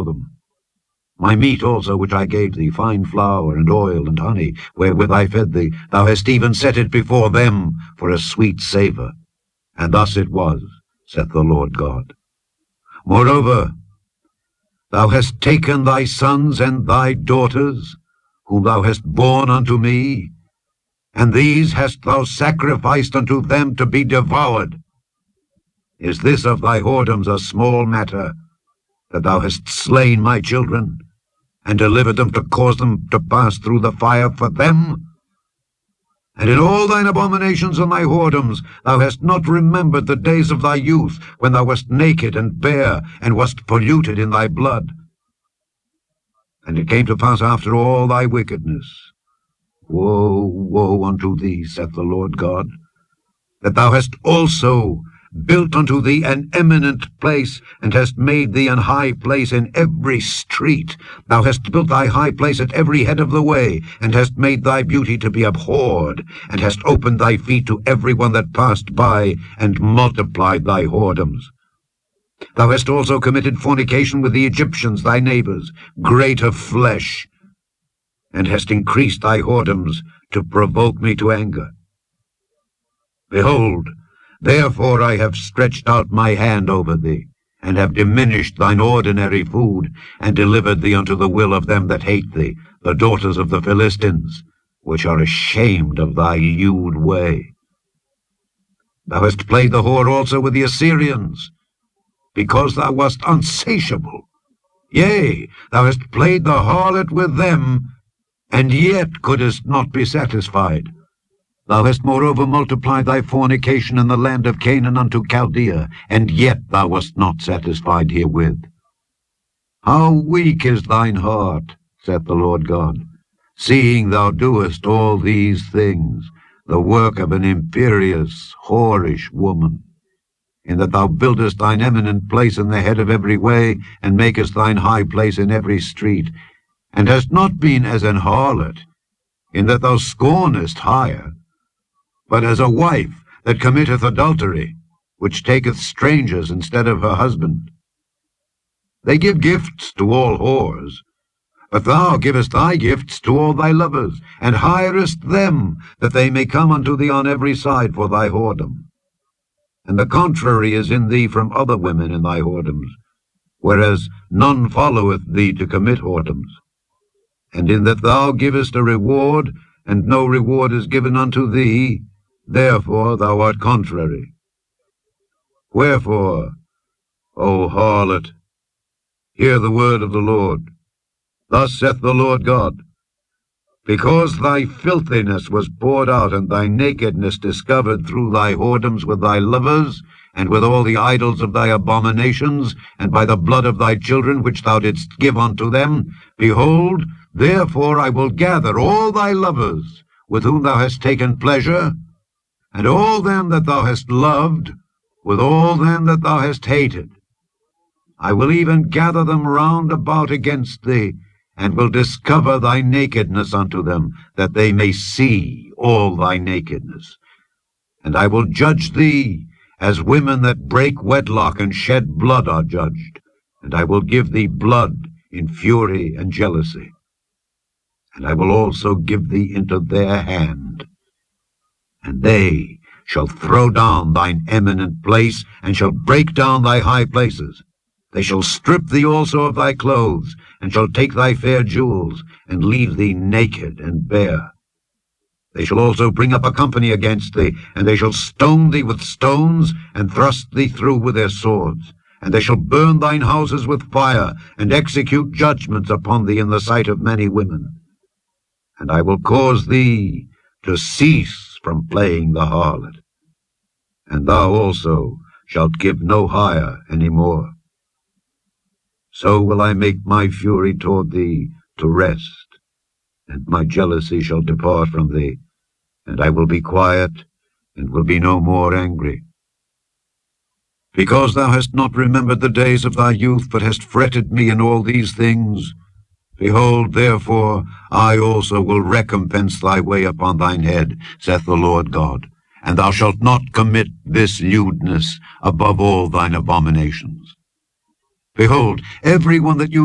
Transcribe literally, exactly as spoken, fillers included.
them. My meat also, which I gave thee, fine flour and oil and honey, wherewith I fed thee, thou hast even set it before them for a sweet savour. And thus it was, saith the Lord God. Moreover, thou hast taken thy sons and thy daughters, whom thou hast borne unto me, and these hast thou sacrificed unto them to be devoured. Is this of thy whoredoms a small matter, that thou hast slain my children, and delivered them to cause them to pass through the fire for them? And in all thine abominations and thy whoredoms thou hast not remembered the days of thy youth, when thou wast naked and bare, and wast polluted in thy blood. And it came to pass after all thy wickedness, woe, woe unto thee, saith the Lord God, that thou hast also built unto thee an eminent place, and hast made thee an high place in every street. Thou hast built thy high place at every head of the way, and hast made thy beauty to be abhorred, and hast opened thy feet to every one that passed by, and multiplied thy whoredoms. Thou hast also committed fornication with the Egyptians thy neighbors, great of flesh, and hast increased thy whoredoms to provoke me to anger. Behold, therefore I have stretched out my hand over thee, and have diminished thine ordinary food, and delivered thee unto the will of them that hate thee, the daughters of the Philistines, which are ashamed of thy lewd way. Thou hast played the whore also with the Assyrians, because thou wast unsatiable. Yea, thou hast played the harlot with them, and yet couldest not be satisfied. Thou hast moreover multiplied thy fornication in the land of Canaan unto Chaldea, and yet thou wast not satisfied herewith. How weak is thine heart, saith the Lord God, seeing thou doest all these things, the work of an imperious, whorish woman, in that thou buildest thine eminent place in the head of every way, and makest thine high place in every street, and hast not been as an harlot, in that thou scornest hire, but as a wife that committeth adultery, which taketh strangers instead of her husband. They give gifts to all whores, but thou givest thy gifts to all thy lovers, and hirest them, that they may come unto thee on every side for thy whoredom. And the contrary is in thee from other women in thy whoredoms, whereas none followeth thee to commit whoredoms. And in that thou givest a reward, and no reward is given unto thee, therefore thou art contrary. Wherefore, O harlot, hear the word of the Lord. Thus saith the Lord God, because thy filthiness was poured out, and thy nakedness discovered through thy whoredoms with thy lovers, and with all the idols of thy abominations, and by the blood of thy children which thou didst give unto them, behold, therefore I will gather all thy lovers, with whom thou hast taken pleasure, and all them that thou hast loved, with all them that thou hast hated. I will even gather them round about against thee, and will discover thy nakedness unto them, that they may see all thy nakedness. And I will judge thee as women that break wedlock and shed blood are judged, and I will give thee blood in fury and jealousy. And I will also give thee into their hand, and they shall throw down thine eminent place, and shall break down thy high places. They shall strip thee also of thy clothes, and shall take thy fair jewels, and leave thee naked and bare. They shall also bring up a company against thee, and they shall stone thee with stones, and thrust thee through with their swords. And they shall burn thine houses with fire, and execute judgments upon thee in the sight of many women. And I will cause thee to cease from playing the harlot, and thou also shalt give no hire any more. So will I make my fury toward thee to rest, and my jealousy shall depart from thee, and I will be quiet, and will be no more angry. Because thou hast not remembered the days of thy youth, but hast fretted me in all these things, behold, therefore, I also will recompense thy way upon thine head, saith the Lord God, and thou shalt not commit this lewdness above all thine abominations. Behold, every one that you